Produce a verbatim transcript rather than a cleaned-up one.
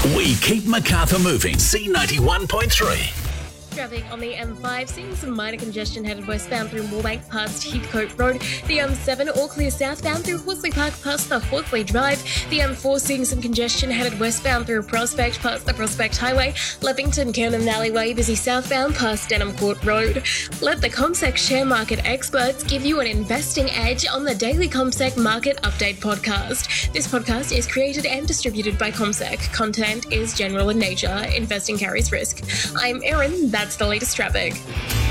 We keep Macarthur moving. C ninety-one point three. Traffic on the M five, seeing some minor congestion headed westbound through Moorebank past Heathcote Road. The M seven, all clear southbound through Horsley Park past the Horsley Drive. The M four, seeing some congestion headed westbound through Prospect past the Prospect Highway. Leppington Kernan Alleyway, busy southbound past Denham Court Road. Let the CommSec share market experts give you an investing edge on the Daily CommSec Market Update podcast. This podcast is created and distributed by CommSec. Content is general in nature. Investing carries risk. I'm Erin. That's the latest traffic.